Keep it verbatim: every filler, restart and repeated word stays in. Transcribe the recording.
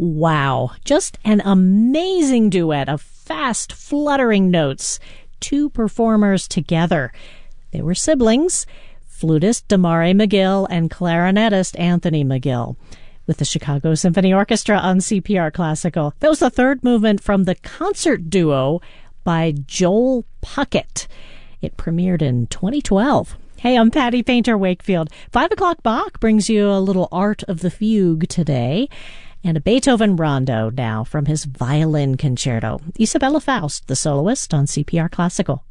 Wow, just an amazing duet of fast, fluttering notes. Two performers together. They were siblings, flutist Damari McGill and clarinetist Anthony McGill, with the Chicago Symphony Orchestra on C P R Classical. That was the third movement from the concert duo by Joel Puckett. It premiered in twenty twelve. Hey, I'm Patty Painter Wakefield. Five o'clock Bach brings you a little Art of the Fugue today, and a Beethoven rondo now from his violin concerto. Isabella Faust, the soloist on C P R Classical.